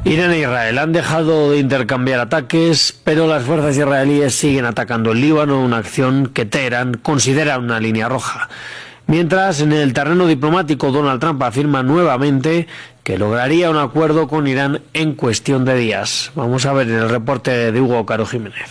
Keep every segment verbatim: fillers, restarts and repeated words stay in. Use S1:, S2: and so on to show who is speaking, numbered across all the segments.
S1: Irán e Israel han dejado de intercambiar ataques, pero las fuerzas israelíes siguen atacando el Líbano, una acción que Teherán considera una línea roja. Mientras, en el terreno diplomático, Donald Trump afirma nuevamente que lograría un acuerdo con Irán en cuestión de días. Vamos a ver en el reporte de Hugo Caro Jiménez.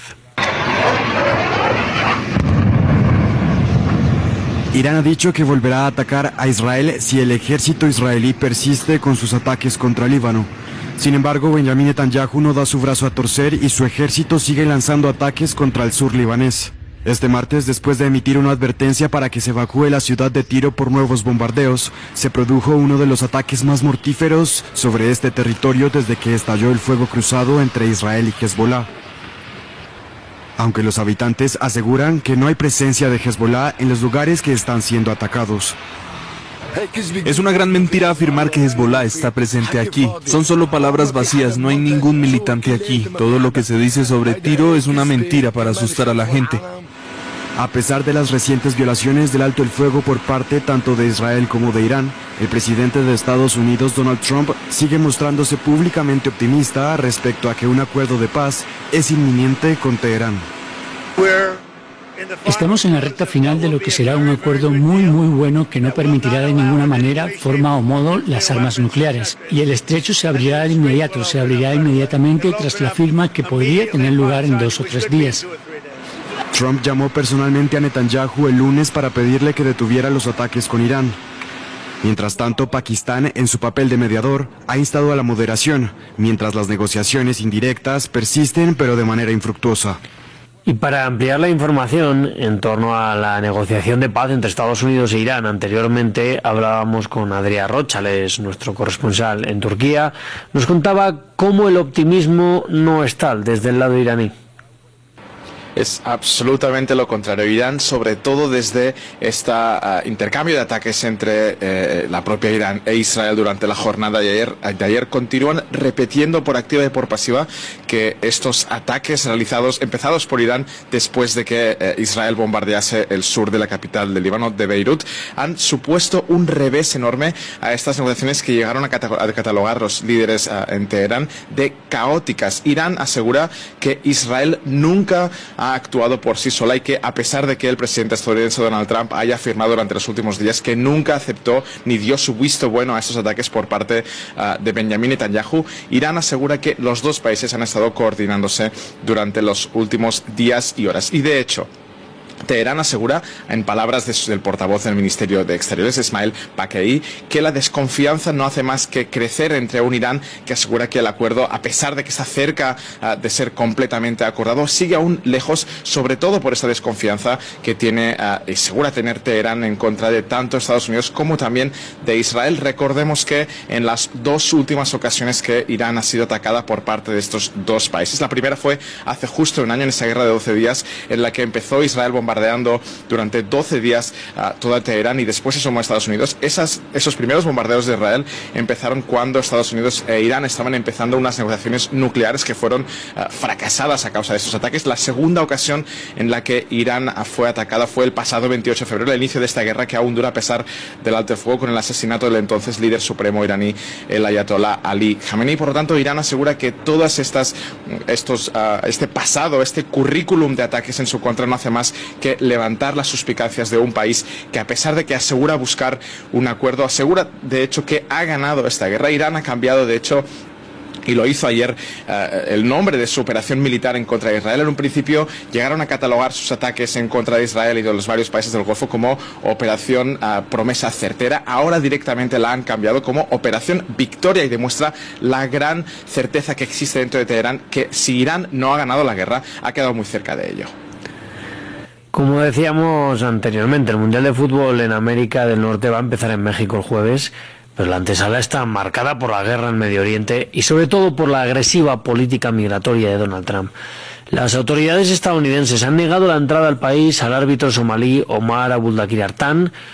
S2: Irán ha dicho que volverá a atacar a Israel si el ejército israelí persiste con sus ataques contra Líbano. Sin embargo, Benjamin Netanyahu no da su brazo a torcer y su ejército sigue lanzando ataques contra el sur libanés. Este martes, después de emitir una advertencia para que se evacúe la ciudad de Tiro por nuevos bombardeos, se produjo uno de los ataques más mortíferos sobre este territorio desde que estalló el fuego cruzado entre Israel y Hezbollah. Aunque los habitantes aseguran que no hay presencia de Hezbollah en los lugares que están siendo atacados.
S3: Es una gran mentira afirmar que Hezbollah está presente aquí. Son solo palabras vacías, no hay ningún militante aquí. Todo lo que se dice sobre Tiro es una mentira para asustar a la gente.
S2: A pesar de las recientes violaciones del alto el fuego por parte tanto de Israel como de Irán, el presidente de Estados Unidos, Donald Trump, sigue mostrándose públicamente optimista respecto a que un acuerdo de paz es inminente con Teherán.
S4: Estamos en la recta final de lo que será un acuerdo muy muy bueno que no permitirá de ninguna manera, forma o modo las armas nucleares. Y el estrecho se abrirá de inmediato, se abrirá inmediatamente tras la firma que podría tener lugar en dos o tres días.
S2: Trump llamó personalmente a Netanyahu el lunes para pedirle que detuviera los ataques con Irán. Mientras tanto, Pakistán, en su papel de mediador, ha instado a la moderación, mientras las negociaciones indirectas persisten pero de manera infructuosa.
S1: Y para ampliar la información en torno a la negociación de paz entre Estados Unidos e Irán, anteriormente hablábamos con Adrià Rochales, nuestro corresponsal en Turquía, nos contaba cómo el optimismo no es tal desde el lado iraní.
S5: Es absolutamente lo contrario. Irán, sobre todo desde este uh, intercambio de ataques entre eh, la propia Irán e Israel durante la jornada de ayer, de ayer, continúan repitiendo por activa y por pasiva que estos ataques realizados, empezados por Irán después de que eh, Israel bombardease el sur de la capital del Líbano, de Beirut, han supuesto un revés enorme a estas negociaciones que llegaron a, catalogar, a catalogar los líderes uh, en Teherán de caóticas. Irán asegura que Israel nunca ha ha actuado por sí sola y que, a pesar de que el presidente estadounidense Donald Trump haya afirmado durante los últimos días que nunca aceptó ni dio su visto bueno a estos ataques por parte uh, de Benjamin Netanyahu, Irán asegura que los dos países han estado coordinándose durante los últimos días y horas. Y de hecho, Teherán asegura, en palabras de, del portavoz del Ministerio de Exteriores, Ismail Baqei, que la desconfianza no hace más que crecer entre un Irán que asegura que el acuerdo, a pesar de que está cerca uh, de ser completamente acordado, sigue aún lejos, sobre todo por esa desconfianza que tiene uh, y asegura tener Teherán en contra de tanto Estados Unidos como también de Israel. Recordemos que en las dos últimas ocasiones que Irán ha sido atacada por parte de estos dos países, la primera fue hace justo un año, en esa guerra de doce días, en la que empezó Israel bombardeando durante doce días uh, toda Teherán y después se sumó a Estados Unidos. Esas, esos primeros bombardeos de Israel empezaron cuando Estados Unidos e Irán estaban empezando unas negociaciones nucleares que fueron uh, fracasadas a causa de estos ataques. La segunda ocasión en la que Irán uh, fue atacada fue el pasado veintiocho de febrero, el inicio de esta guerra que aún dura a pesar del alto el fuego, con el asesinato del entonces líder supremo iraní, el ayatolá Ali Khamenei. Por lo tanto, Irán asegura que todas estas, estos, uh, este pasado, este currículum de ataques en su contra no hace más que levantar las suspicacias de un país que, a pesar de que asegura buscar un acuerdo, asegura de hecho que ha ganado esta guerra. Irán ha cambiado de hecho, y lo hizo ayer, uh, el nombre de su operación militar en contra de Israel. En un principio llegaron a catalogar sus ataques en contra de Israel y de los varios países del Golfo como Operación uh, Promesa Certera. Ahora directamente la han cambiado como Operación Victoria y demuestra la gran certeza que existe dentro de Teherán que si Irán no ha ganado la guerra, ha quedado muy cerca de ello.
S1: Como decíamos anteriormente, el Mundial de Fútbol en América del Norte va a empezar en México el jueves, pero la antesala está marcada por la guerra en Medio Oriente y sobre todo por la agresiva política migratoria de Donald Trump. Las autoridades estadounidenses han negado la entrada al país al árbitro somalí Omar Abdulkadir Artan,